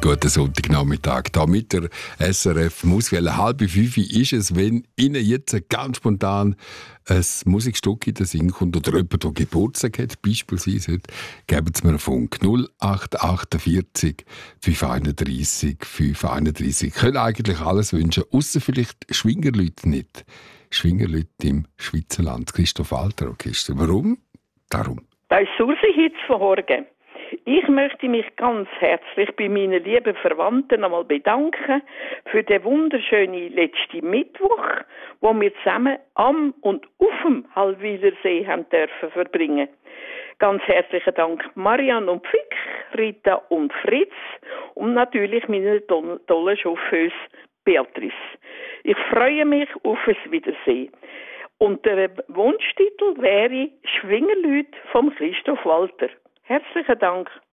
Guten Sonntagnachmittag. Da mit der SRF Musikwelle 4:30 ist es, wenn Ihnen jetzt ganz spontan ein Musikstück in den Sinn kommt oder jemand, der Geburtstag hat, beispielsweise, geben Sie mir einen Funk. 0848 531 531. Ich kann eigentlich alles wünschen, außer vielleicht Schwingerleute nicht. Schwingerleute im Schweizerland. Christoph Walter Orchester. Warum? Darum. Da ist Susi heute von Horgen. Ich möchte mich ganz herzlich bei meinen lieben Verwandten einmal bedanken für den wunderschönen letzten Mittwoch, wo wir zusammen am und auf dem Hallwilersee haben dürfen verbringen. Ganz herzlichen Dank Marianne und Fick, Rita und Fritz und natürlich meine tollen Chauffeuse Beatrice. Ich freue mich auf ein Wiedersehen. Und der Wunschtitel wäre Schwingerleute vom Christoph Walter. Herzlichen Dank.